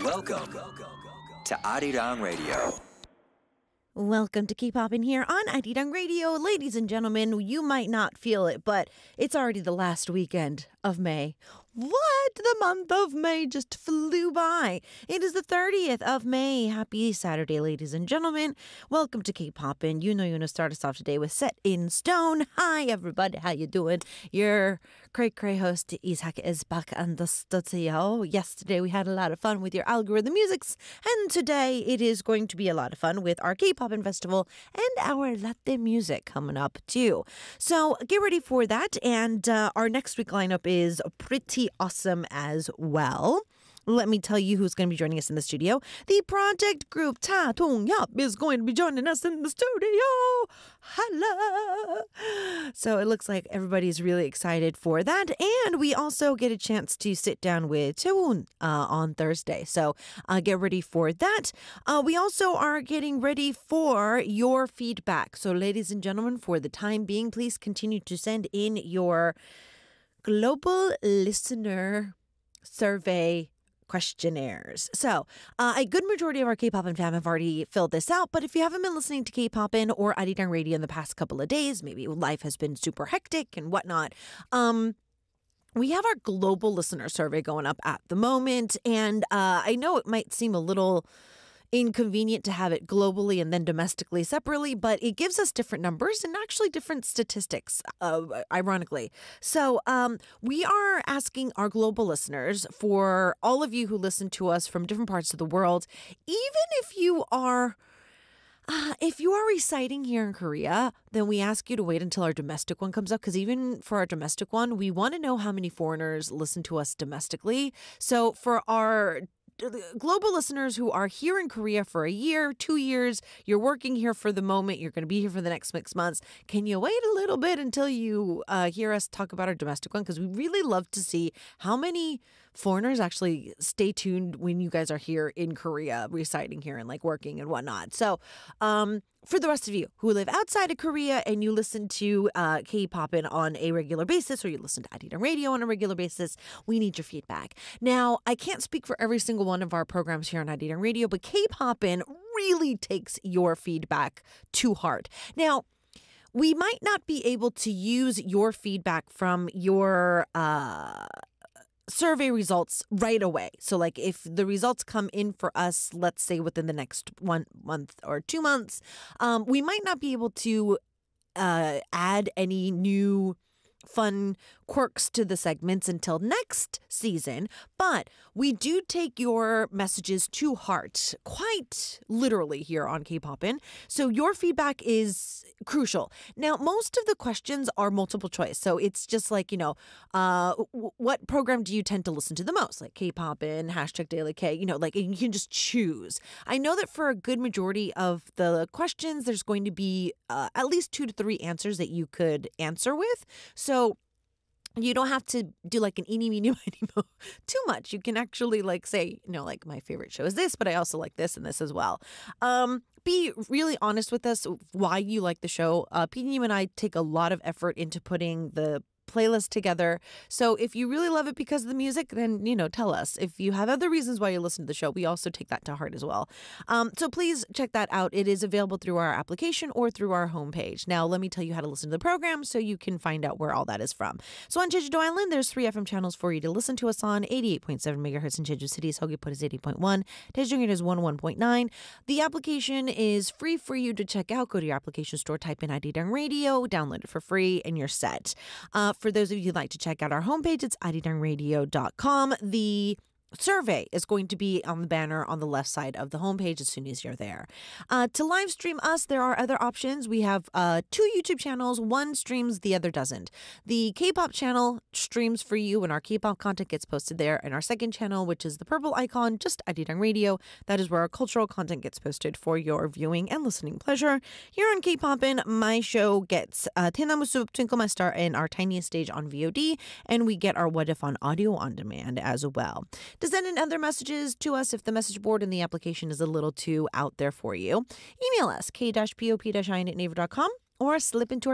Welcome to Arirang Radio. Welcome to K-Pop in here on Arirang Radio. Ladies and gentlemen, you might not feel it, but it's already the last weekend of May. What? The month of May just flew by. It is the 30th of May. Happy Saturday, ladies and gentlemen. Welcome to K-Pop in. You know you're going to start us off today with Set in Stone. Hi, everybody. How you doing? Your cray-cray host, Isak, is back on the studio. Yesterday, we had a lot of fun with your algorithm musics, and today it is going to be a lot of fun with our K-Pop Festival and our latte music coming up, too. So get ready for that, and our next week lineup is pretty awesome as well. Let me tell you who's going to be joining us in the studio. The project group Ta Dong Yup is going to be joining us in the studio. Hello. So it looks like everybody's really excited for that. And we also get a chance to sit down with Chaewon on Thursday. So get ready for that. We also are getting ready for your feedback. So ladies and gentlemen, for the time being, please continue to send in your global listener survey questionnaires. So a good majority of our K-Pop and fam have already filled this out, but if you haven't been listening to K-Pop in or Arirang Radio in the past couple of days, maybe life has been super hectic and whatnot, we have our global listener survey going up at the moment, and I know it might seem a little inconvenient to have it globally and then domestically separately, but it gives us different numbers and actually different statistics, ironically. So we are asking our global listeners, for all of you who listen to us from different parts of the world, even if you are residing here in Korea, then we ask you to wait until our domestic one comes up, because even for our domestic one, we want to know how many foreigners listen to us domestically. So for our global listeners who are here in Korea for a year, 2 years, you're working here for the moment, you're going to be here for the next 6 months, can you wait a little bit until you hear us talk about our domestic one? Because we really love to see how many foreigners actually stay tuned when you guys are here in Korea, residing here and like working and whatnot. So for the rest of you who live outside of Korea and you listen to K-Pop on a regular basis, or you listen to Arirang Radio on a regular basis, we need your feedback. Now, I can't speak for every single one of our programs here on Arirang Radio, but K-Pop really takes your feedback to heart. Now, we might not be able to use your feedback from your survey results right away. So like if the results come in for us, let's say within the next 1 month or 2 months, we might not be able to add any new fun quirks to the segments until next season, but we do take your messages to heart, quite literally, here on K-Popin'. So your feedback is crucial. Now, most of the questions are multiple choice, so it's just like, you know, what program do you tend to listen to the most? Like K-Popin', #DailyK, you know, like you can just choose. I know that for a good majority of the questions, there's going to be at least 2 to 3 answers that you could answer with. So you don't have to do like an eeny, meeny, miny, mo too much. You can actually like say, you know, like my favorite show is this, but I also like this and this as well. Be really honest with us why you like the show. Pini and I take a lot of effort into putting the playlist together. So if you really love it because of the music, then, you know, tell us. If you have other reasons why you listen to the show, we also take that to heart as well. So please check that out. It is available through our application or through our homepage. Now, let me tell you how to listen to the program so you can find out where all that is from. So on Jeju-do Island, there's 3 FM channels for you to listen to us on. 88.7 megahertz in Jeju City. Seogwipo is 80.1. Daejeong is 101.9. The application is free for you to check out. Go to your application store, type in Arirang Radio, download it for free, and you're set. For those of you who'd like to check out our homepage, it's arirangradio.com. The survey is going to be on the banner on the left side of the homepage as soon as you're there. To live stream us, there are other options. We have 2 YouTube channels. One streams, the other doesn't. The K-pop channel streams for you and our K-pop content gets posted there. And our second channel, which is the purple icon, just Arirang Radio, that is where our cultural content gets posted for your viewing and listening pleasure. Here on K-Popin', my show gets Tenamu Soup, Twinkle My Star, and Our Tiniest Stage on VOD. And we get our What If on audio on demand as well. To send in other messages to us if the message board in the application is a little too out there for you, email us, k-pop-in@naver.com or slip into our